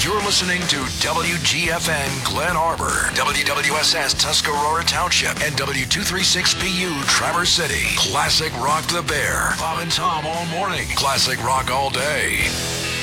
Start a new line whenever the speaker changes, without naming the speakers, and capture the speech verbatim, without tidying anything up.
You're listening to W G F N Glen Arbor, W W S S Tuscarora Township, and W two thirty-six P U Traverse City. Classic Rock the Bear. Bob and Tom all morning. Classic Rock all day.